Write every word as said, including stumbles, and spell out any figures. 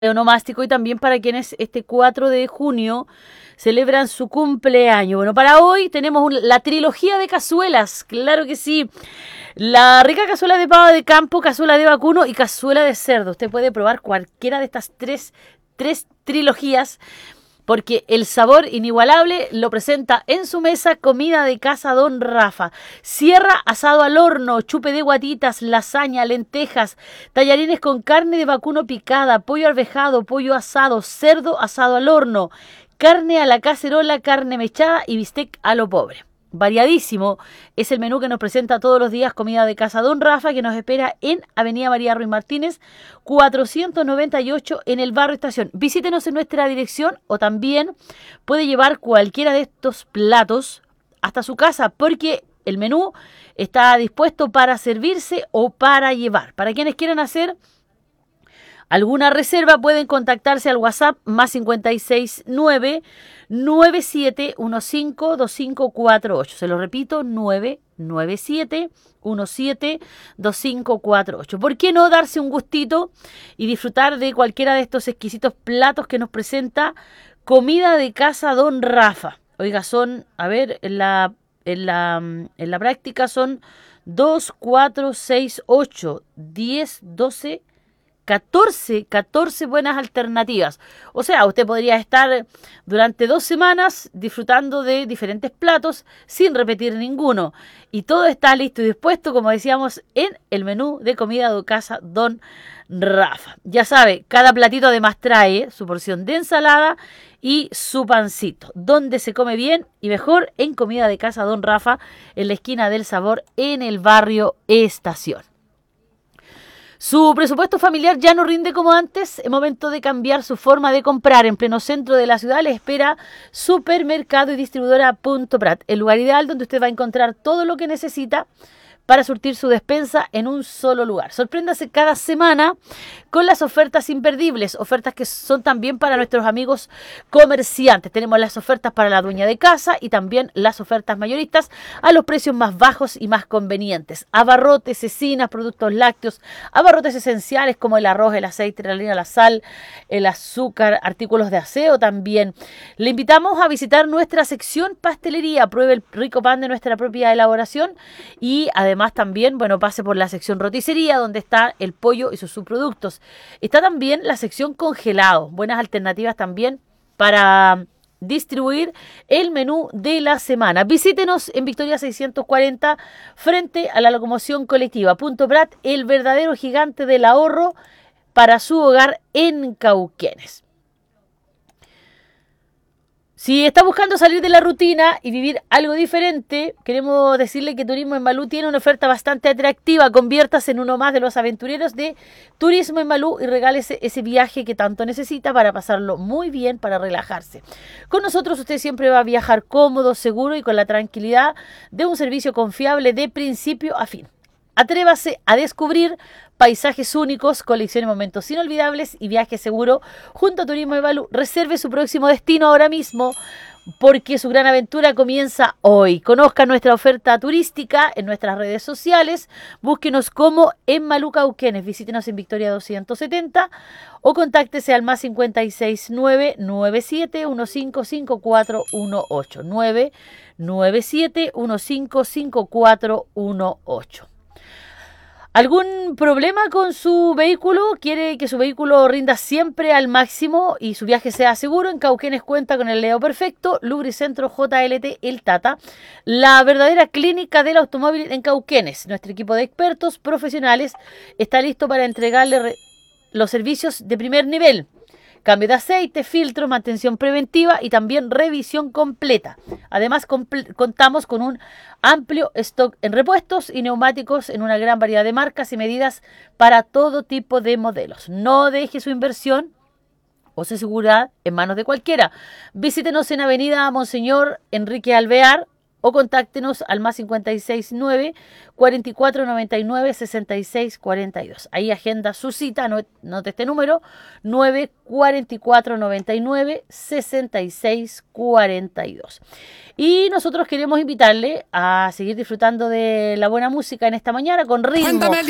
onomástico y también para quienes este cuatro de junio celebran su cumpleaños. Bueno, para hoy tenemos un, la trilogía de cazuelas, claro que sí. La rica cazuela de pavo de campo, cazuela de vacuno y cazuela de cerdo. Usted puede probar cualquiera de estas tres, tres trilogías, porque el sabor inigualable lo presenta en su mesa Comida de Casa Don Rafa. Sierra asado al horno, chupe de guatitas, lasaña, lentejas, tallarines con carne de vacuno picada, pollo arvejado, pollo asado, cerdo asado al horno, carne a la cacerola, carne mechada y bistec a lo pobre. Variadísimo es el menú que nos presenta todos los días Comida de Casa Don Rafa, que nos espera en Avenida María Ruiz Martínez, cuatrocientos noventa y ocho en el barrio Estación. Visítenos en nuestra dirección o también puede llevar cualquiera de estos platos hasta su casa, porque el menú está dispuesto para servirse o para llevar. Para quienes quieran hacer alguna reserva pueden contactarse al WhatsApp más cincuenta y seis nueve nueve siete uno cinco dos cinco cuatro ocho. Se lo repito, nueve nueve siete uno siete dos cinco cuatro ocho. ¿Por qué no darse un gustito y disfrutar de cualquiera de estos exquisitos platos que nos presenta Comida de Casa Don Rafa? Oiga, son, a ver, en la, en la, en la práctica son dos, cuatro, seis, ocho, diez, doce... catorce, catorce buenas alternativas. O sea, usted podría estar durante dos semanas disfrutando de diferentes platos sin repetir ninguno. Y todo está listo y dispuesto, como decíamos, en el menú de Comida de Casa Don Rafa. Ya sabe, cada platito además trae su porción de ensalada y su pancito, donde se come bien y mejor en Comida de Casa Don Rafa, en la esquina del Sabor, en el barrio Estación. Su presupuesto familiar ya no rinde como antes. Es momento de cambiar su forma de comprar. En pleno centro de la ciudad le espera Supermercado y Distribuidora Punto Prat, el lugar ideal donde usted va a encontrar todo lo que necesita para surtir su despensa en un solo lugar. Sorpréndase cada semana con las ofertas imperdibles, ofertas que son también para nuestros amigos comerciantes. Tenemos las ofertas para la dueña de casa y también las ofertas mayoristas a los precios más bajos y más convenientes. Abarrotes, cecinas, productos lácteos, abarrotes esenciales como el arroz, el aceite, la harina, la sal, el azúcar, artículos de aseo también. Le invitamos a visitar nuestra sección pastelería, pruebe el rico pan de nuestra propia elaboración y además Además también, bueno, pase por la sección roticería donde está el pollo y sus subproductos. Está también la sección congelado, buenas alternativas también para distribuir el menú de la semana. Visítenos en Victoria seiscientos cuarenta frente a la locomoción colectiva. Punto Prat, el verdadero gigante del ahorro para su hogar en Cauquenes. Si está buscando salir de la rutina y vivir algo diferente, queremos decirle que Turismo en Malú tiene una oferta bastante atractiva. Conviértase en uno más de los aventureros de Turismo en Malú y regálese ese viaje que tanto necesita para pasarlo muy bien, para relajarse. Con nosotros usted siempre va a viajar cómodo, seguro y con la tranquilidad de un servicio confiable de principio a fin. Atrévase a descubrir paisajes únicos, coleccione momentos inolvidables y viaje seguro junto a Turismo de Malú. Reserve su próximo destino ahora mismo porque su gran aventura comienza hoy. Conozca nuestra oferta turística en nuestras redes sociales. Búsquenos como en Malú Cauquenes. Visítenos en Victoria doscientos setenta o contáctese al más cincuenta y seis nueve nueve siete uno cinco cinco cuatro uno ocho. nueve nueve siete uno cinco cinco cuatro uno ocho. ¿Algún problema con su vehículo? ¿Quiere que su vehículo rinda siempre al máximo y su viaje sea seguro? En Cauquenes cuenta con el Leo Perfecto, Lubricentro J L T El Tata, la verdadera clínica del automóvil en Cauquenes. Nuestro equipo de expertos profesionales está listo para entregarle re- los servicios de primer nivel. Cambio de aceite, filtro, mantención preventiva y también revisión completa. Además, comple- contamos con un amplio stock en repuestos y neumáticos en una gran variedad de marcas y medidas para todo tipo de modelos. No deje su inversión o su seguridad en manos de cualquiera. Visítenos en Avenida Monseñor Enrique Alvear o contáctenos al más cincuenta y seis nueve cuarenta y cuatro noventa y nueve sesenta y seis cuarenta y dos. Ahí agenda su cita, note este número, nueve cuarenta y cuatro noventa y nueve sesenta y seis cuarenta y dos. Y nosotros queremos invitarle a seguir disfrutando de la buena música en esta mañana con ritmo,